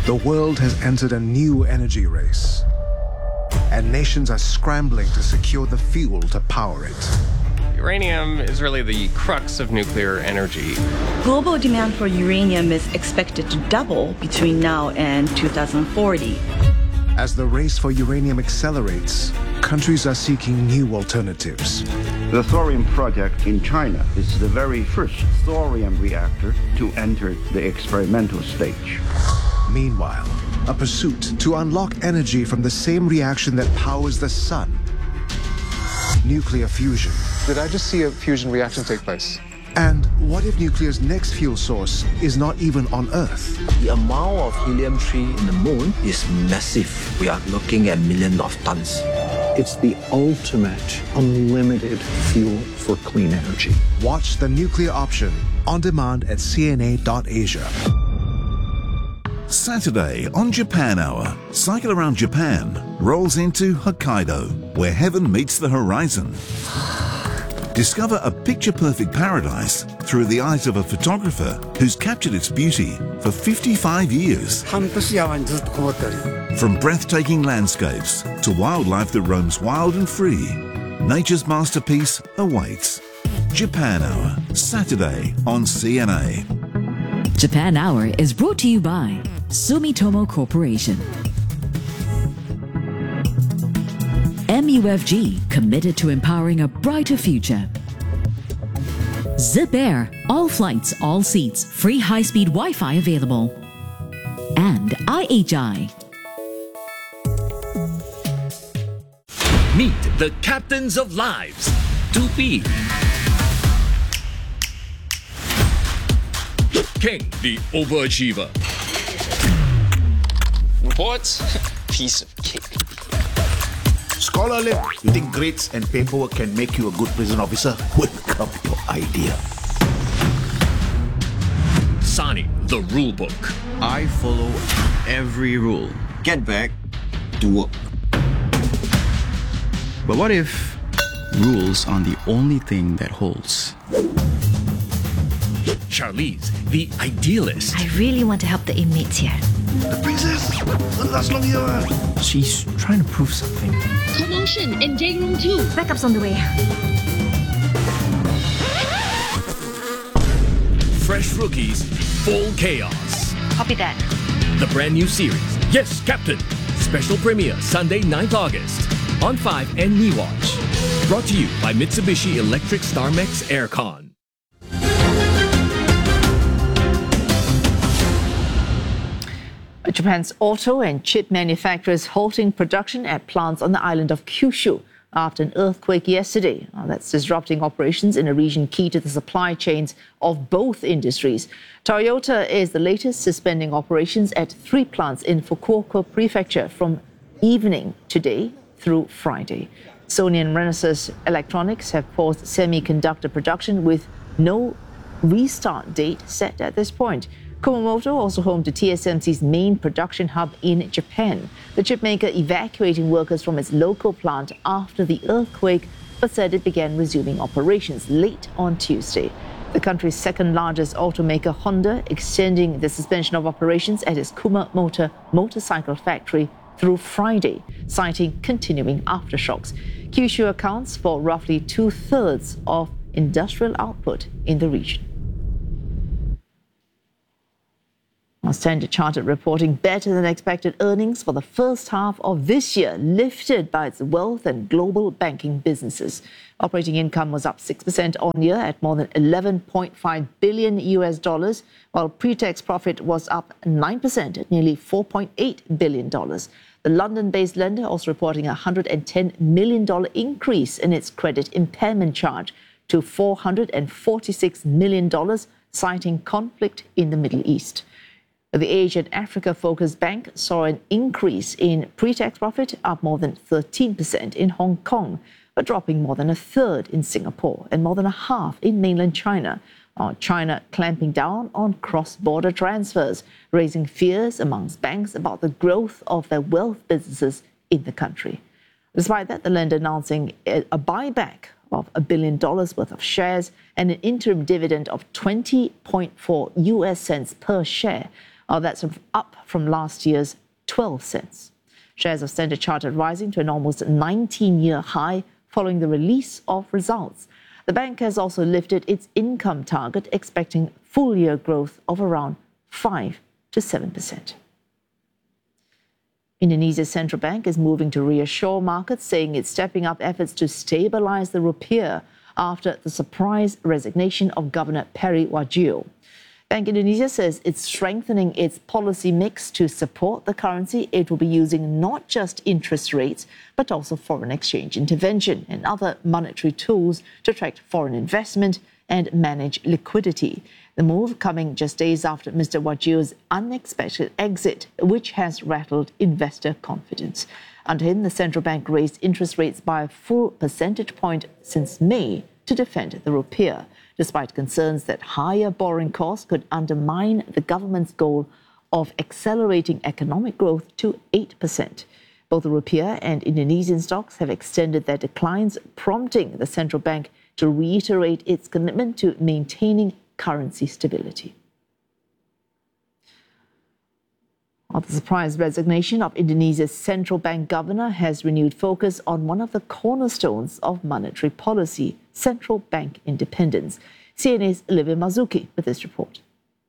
The world has entered a new energy race, and nations are scrambling to secure the fuel to power it. Uranium is really the crux of nuclear energy. Global demand for uranium is expected to double between now and 2040. As the race for uranium accelerates, countries are seeking new alternatives. The thorium project in China is the very first thorium reactor to enter the experimental stage. Meanwhile, a pursuit to unlock energy from the same reaction that powers the sun. Nuclear fusion. Did I just see a fusion reaction take place? And what if nuclear's next fuel source is not even on Earth? The amount of helium-3 in the moon is massive. We are looking at millions of tons. It's the ultimate unlimited fuel for clean energy. Watch The Nuclear Option on demand at cna.asia. Saturday on Japan Hour, Cycle Around Japan rolls into Hokkaido, where heaven meets the horizon. Discover a picture-perfect paradise through the eyes of a photographer who's captured its beauty for 55 years. From breathtaking landscapes to wildlife that roams wild and free, nature's masterpiece awaits. Japan Hour, Saturday on CNA. Japan Hour is brought to you by Sumitomo Corporation. MUFG, committed to empowering a brighter future. Zip Air, all flights, all seats, free high-speed Wi-Fi available. And IHI. Meet the captains of lives. 2P. King, the overachiever. Reports? Piece of cake. Scholarly, you think grades and paperwork can make you a good prison officer? Welcome your idea. Sani, the rule book. I follow every rule. Get back to work. But what if rules aren't the only thing that holds? Charlize, the idealist. I really want to help the inmates here. The princess! Don't last long here. She's trying to prove something. Commotion in day room 2. Backup's on the way. Fresh rookies, full chaos. Copy that. The brand new series, Yes, Captain. Special premiere Sunday, 9th August on 5 and MeWatch. Brought to you by Mitsubishi Electric StarMex Aircon. Japan's auto and chip manufacturers halting production at plants on the island of Kyushu after an earthquake yesterday. That's disrupting operations in a region key to the supply chains of both industries. Toyota is the latest suspending operations at 3 plants in Fukuoka Prefecture from evening today through Friday. Sony and Renesas Electronics have paused semiconductor production with no restart date set at this point. Kumamoto, also home to TSMC's main production hub in Japan. The chipmaker evacuating workers from its local plant after the earthquake, but said it began resuming operations late on Tuesday. The country's second largest automaker, Honda, extending the suspension of operations at its Kumamoto motorcycle factory through Friday, citing continuing aftershocks. Kyushu accounts for roughly 2/3 of industrial output in the region. Standard Chartered reporting better than expected earnings for the first half of this year, lifted by its wealth and global banking businesses. Operating income was up 6% on year at more than $11.5 billion, while pre-tax profit was up 9% at nearly $4.8 billion. The London-based lender also reporting a $110 million increase in its credit impairment charge to $446 million, citing conflict in the Middle East. The Asia and Africa-focused bank saw an increase in pre-tax profit, up more than 13% in Hong Kong, but dropping more than 1/3 in Singapore and more than 1/2 in mainland China. China clamping down on cross-border transfers, raising fears amongst banks about the growth of their wealth businesses in the country. Despite that, the lender announcing a buyback of $1 billion worth of shares and an interim dividend of 20.4 US cents per share, That's up from last year's 12 cents. Shares of Standard Chartered rising to an almost 19-year high following the release of results. The bank has also lifted its income target, expecting full-year growth of around 5 to 7%. Indonesia's central bank is moving to reassure markets, saying it's stepping up efforts to stabilize the rupiah after the surprise resignation of Governor Peri Warjio. Bank Indonesia says it's strengthening its policy mix to support the currency. It will be using not just interest rates, but also foreign exchange intervention and other monetary tools to attract foreign investment and manage liquidity. The move coming just days after Mr. Warjio's unexpected exit, which has rattled investor confidence. Under him, the central bank raised interest rates by a full percentage point since May to defend the rupiah, despite concerns that higher borrowing costs could undermine the government's goal of accelerating economic growth to 8%. Both the rupiah and Indonesian stocks have extended their declines, prompting the central bank to reiterate its commitment to maintaining currency stability. The surprise resignation of Indonesia's central bank governor has renewed focus on one of the cornerstones of monetary policy, central bank independence. CNA's Olivia Marzuki with this report.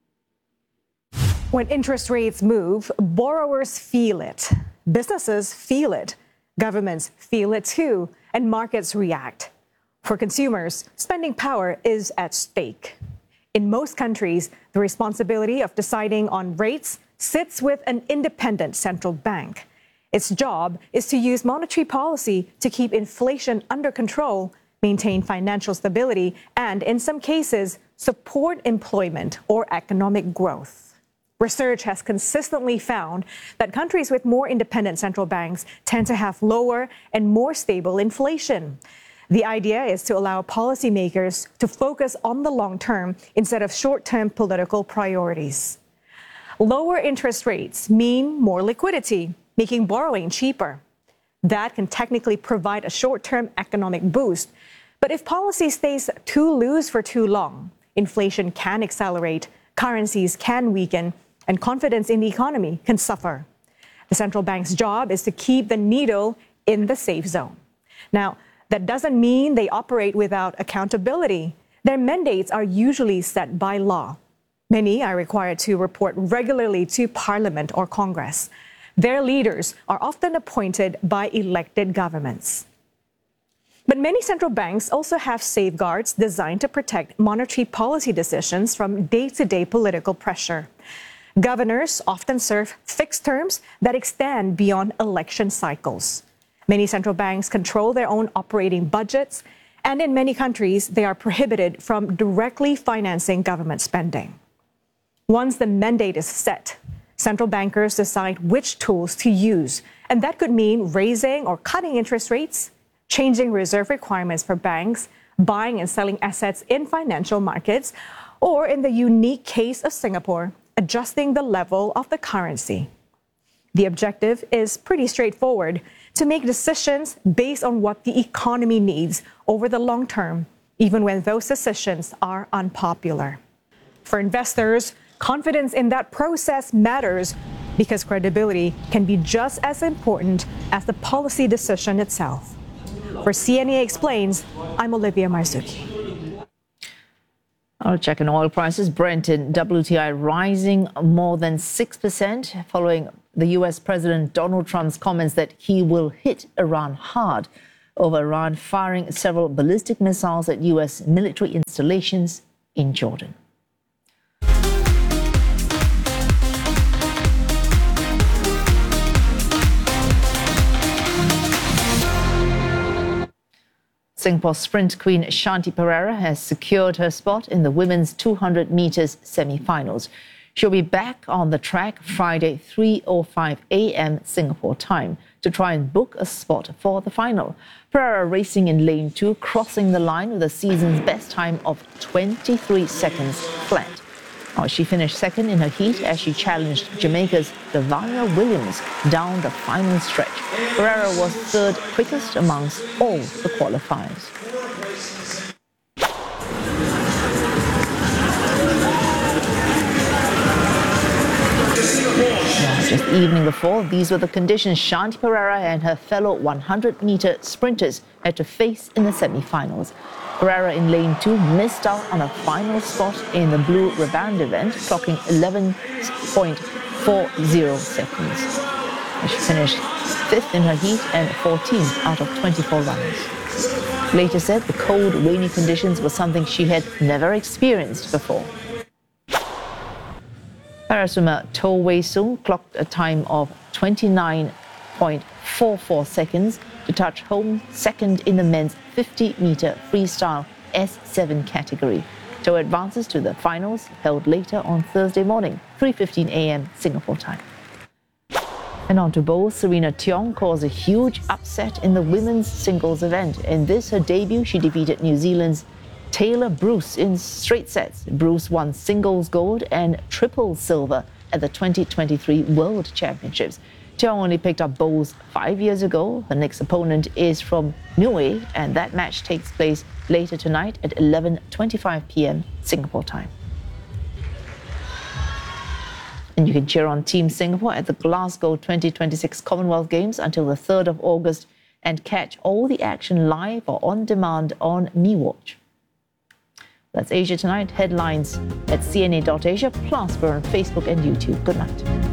When interest rates move, borrowers feel it. Businesses feel it. Governments feel it too, and markets react. For consumers, spending power is at stake. In most countries, the responsibility of deciding on rates sits with an independent central bank. Its job is to use monetary policy to keep inflation under control, maintain financial stability, and, in some cases, support employment or economic growth. Research has consistently found that countries with more independent central banks tend to have lower and more stable inflation. The idea is to allow policymakers to focus on the long term instead of short-term political priorities. Lower interest rates mean more liquidity, making borrowing cheaper. That can technically provide a short-term economic boost. But if policy stays too loose for too long, inflation can accelerate, currencies can weaken, and confidence in the economy can suffer. The central bank's job is to keep the needle in the safe zone. Now, that doesn't mean they operate without accountability. Their mandates are usually set by law. Many are required to report regularly to Parliament or Congress. Their leaders are often appointed by elected governments. But many central banks also have safeguards designed to protect monetary policy decisions from day-to-day political pressure. Governors often serve fixed terms that extend beyond election cycles. Many central banks control their own operating budgets, and in many countries, they are prohibited from directly financing government spending. Once the mandate is set, central bankers decide which tools to use, and that could mean raising or cutting interest rates, changing reserve requirements for banks, buying and selling assets in financial markets, or in the unique case of Singapore, adjusting the level of the currency. The objective is pretty straightforward: to make decisions based on what the economy needs over the long term, even when those decisions are unpopular. For investors, confidence in that process matters because credibility can be just as important as the policy decision itself. For CNA Explains, I'm Olivia Marzuki. I'll check on oil prices. Brent and WTI rising more than 6% following the US President Donald Trump's comments that he will hit Iran hard over Iran firing several ballistic missiles at US military installations in Jordan. Singapore sprint queen Shanti Pereira has secured her spot in the women's 200 meters semi-finals. She'll be back on the track Friday, 3:05 a.m. Singapore time to try and book a spot for the final. Pereira racing in lane 2, crossing the line with a season's best time of 23 seconds flat. She finished second in her heat as she challenged Jamaica's Davania Williams down the final stretch. Pereira was third quickest amongst all the qualifiers. Just the evening before, these were the conditions Shanti Pereira and her fellow 100-meter sprinters had to face in the semi-finals. Pereira in lane 2 missed out on a final spot in the blue riband event, clocking 11.40 seconds. She finished 5th in her heat and 14th out of 24 runners. Later said the cold, rainy conditions were something she had never experienced before. Paraswimmer To Wei Sung clocked a time of 29.44 seconds to touch home second in the men's 50-meter freestyle S7 category. To advances to the finals held later on Thursday morning, 3:15 a.m. Singapore time. And on to bowls, Serena Tiong caused a huge upset in the women's singles event. In this, her debut, she defeated New Zealand's Taylor Bruce in straight sets. Bruce won singles gold and triple silver at the 2023 World Championships. Tiong only picked up bowls 5 years ago. Her next opponent is from Niue, and that match takes place later tonight at 11:25 p.m. Singapore time. And you can cheer on Team Singapore at the Glasgow 2026 Commonwealth Games until the 3rd of August and catch all the action live or on demand on MeWatch. That's Asia Tonight. Headlines at cna.asia, plus we're on Facebook and YouTube. Good night.